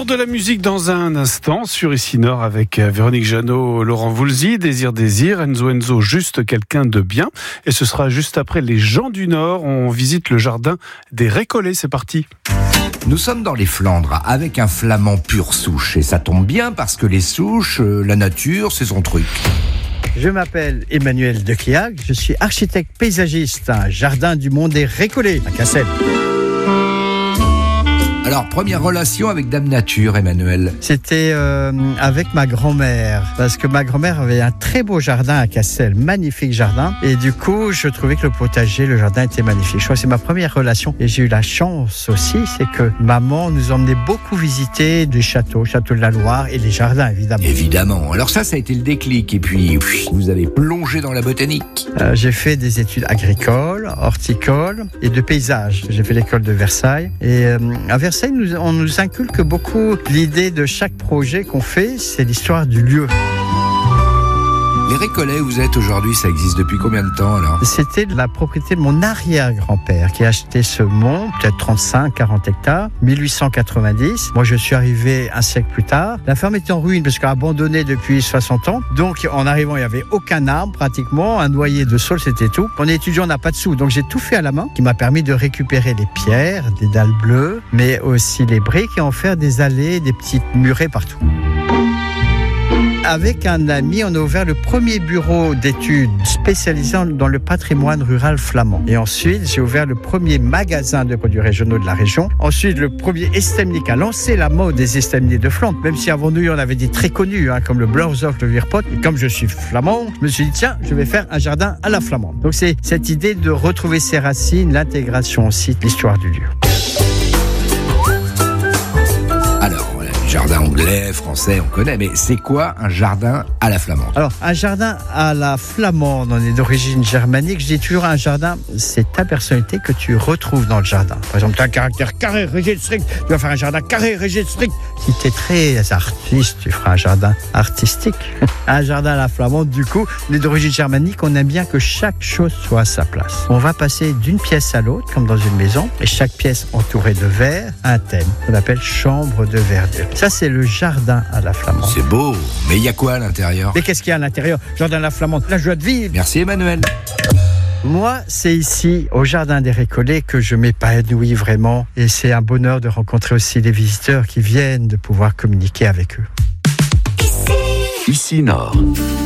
Retour de la musique dans un instant sur Ici Nord avec Véronique Jeannot, Laurent Voulzy, Désir, Enzo, juste quelqu'un de bien. Et ce sera juste après les gens du Nord. On visite le jardin des Récollets. C'est parti. Nous sommes dans les Flandres avec un flamand pur souche. Et ça tombe bien parce que les souches, la nature, c'est son truc. Je m'appelle Emmanuel Decliac, je suis architecte paysagiste à Jardin du Mont des Récollets, à Cassel. Alors, première relation avec Dame Nature, Emmanuel. C'était avec ma grand-mère, parce que ma grand-mère avait un très beau jardin à Cassel, magnifique jardin. Et du coup, je trouvais que le potager, le jardin était magnifique. Je crois que c'est ma première relation. Et j'ai eu la chance aussi, c'est que maman nous emmenait beaucoup visiter des châteaux, château de la Loire et les jardins, évidemment. Évidemment. Alors ça a été le déclic. Et puis, vous avez plongé dans la botanique. J'ai fait des études agricoles, horticoles et de paysage. J'ai fait l'école de Versailles. Et à Versailles, on nous inculque beaucoup l'idée de chaque projet qu'on fait, c'est l'histoire du lieu. Les Récollets où vous êtes aujourd'hui, ça existe depuis combien de temps alors ? C'était la propriété de mon arrière-grand-père qui a acheté ce mont, peut-être 35-40 hectares, 1890. Moi, je suis arrivé un siècle plus tard. La ferme était en ruine parce qu'elle a abandonné depuis 60 ans. Donc, en arrivant, il n'y avait aucun arbre pratiquement. Un noyer de saule, c'était tout. Quand on est étudiant, on n'a pas de sous. Donc, j'ai tout fait à la main, qui m'a permis de récupérer les pierres, des dalles bleues, mais aussi les briques et en faire des allées, des petites murets partout. Avec un ami, on a ouvert le premier bureau d'études spécialisé dans le patrimoine rural flamand. Et ensuite, j'ai ouvert le premier magasin de produits régionaux de la région. Ensuite, le premier estemnique a lancé la mode des estemniers de Flandre. Même si avant nous, il y en avait des très connus, comme le Blauwzorg, le Weerpot. Et comme je suis flamand, je me suis dit, tiens, je vais faire un jardin à la flamande. Donc, c'est cette idée de retrouver ses racines, l'intégration aussi de l'histoire du lieu. Jardin anglais, français, on connaît, mais c'est quoi un jardin à la flamande ? Alors, un jardin à la flamande, on est d'origine germanique. Je dis toujours un jardin, c'est ta personnalité que tu retrouves dans le jardin. Par exemple, tu as un caractère carré, rigide, strict. Tu vas faire un jardin carré, rigide, strict. Si tu es très artiste, tu feras un jardin artistique. Un jardin à la flamande, du coup, on est d'origine germanique. On aime bien que chaque chose soit à sa place. On va passer d'une pièce à l'autre, comme dans une maison, et chaque pièce entourée de verre a un thème qu'on appelle chambre de verdure. Ça, c'est le jardin à la flamande. C'est beau, mais il y a quoi à l'intérieur ? Mais qu'est-ce qu'il y a à l'intérieur ? Jardin à la flamande, la joie de vivre. Merci Emmanuel. Moi, c'est ici, au Jardin des Récollets, que je m'épanouis vraiment. Et c'est un bonheur de rencontrer aussi les visiteurs qui viennent, de pouvoir communiquer avec eux. Ici Nord.